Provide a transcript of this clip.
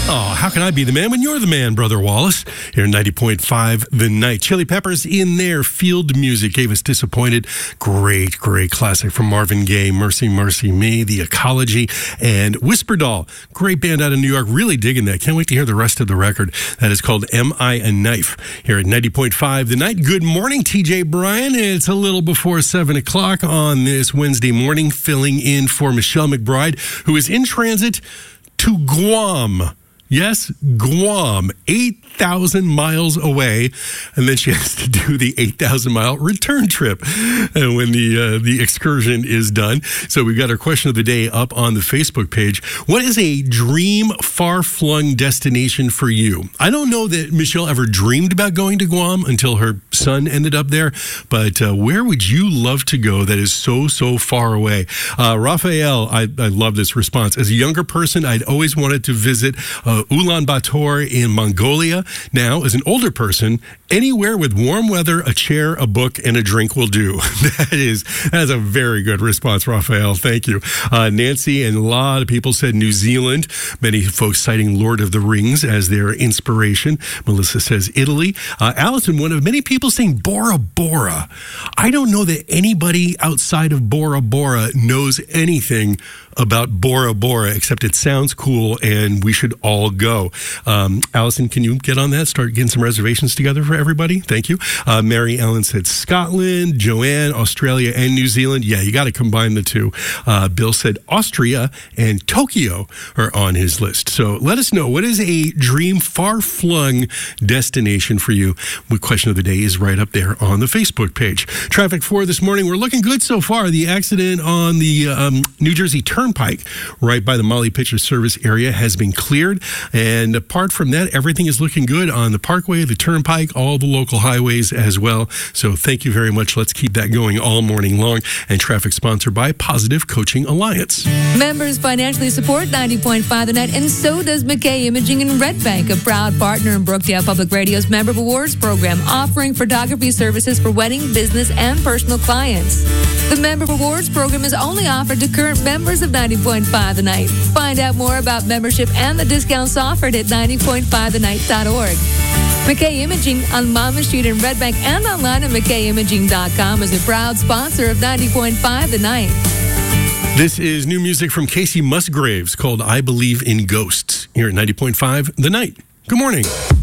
Oh, how can I be the man when you're the man, Brother Wallace? Here at 90.5 The Night. Chili Peppers in their Field Music gave us Disappointed. Great classic from Marvin Gaye, Mercy, Mercy Me, The Ecology, and Whisper Doll. Great band out of New York. Really digging that. Can't wait to hear the rest of the record. That is called Am I a Knife? Here at 90.5 The Night. Good morning, TJ Bryan. It's a little before 7 o'clock on this Wednesday morning, filling in for Michelle McBride, who is in transit to Guam. Yes, Guam, 8,000 miles away, and then she has to do the 8,000-mile return trip when the excursion is done. So we've got our question of the day up on the Facebook page. What is a dream far-flung destination for you? I don't know that Michelle ever dreamed about going to Guam until her son ended up there, but where would you love to go that is so far away? Raphael, I love this response. As a younger person, I'd always wanted to visit Ulaanbaatar in Mongolia. Now, as an older person, anywhere with warm weather, a chair, a book, and a drink will do. That is a very good response, Raphael. Thank you. Nancy and a lot of people said New Zealand. Many folks citing Lord of the Rings as their inspiration. Melissa says Italy. Allison, one of many people saying Bora Bora. I don't know that anybody outside of Bora Bora knows anything about Bora Bora, except it sounds cool and we should all go. Allison, can you get on that? Start getting some reservations together for everybody? Thank you. Mary Ellen said Scotland, Joanne, Australia, and New Zealand. Yeah, you got to combine the two. Bill said Austria and Tokyo are on his list. So let us know, what is a dream far-flung destination for you? The question of the day is right up there on the Facebook page. Traffic for this morning, we're looking good so far. The accident on the New Jersey Turnpike right by the Molly Pitcher Service area has been cleared. And apart from that, everything is looking good on the Parkway, the Turnpike, all the local highways as well. So thank you very much. Let's keep that going all morning long. And traffic sponsored by Positive Coaching Alliance. Members financially support 90.5 The Night, and so does McKay Imaging in Red Bank, a proud partner in Brookdale Public Radio's Member Rewards program, offering photography services for wedding, business, and personal clients. The Member Rewards program is only offered to current members of 90.5 The Night. Find out more about membership and the discounts offered at 90.5thenight.org. McKay Imaging on Monmouth Street in Red Bank and online at McKayImaging.com is a proud sponsor of 90.5 The Night. This is new music from Casey Musgraves called I Believe in Ghosts here at 90.5 The Night. Good morning.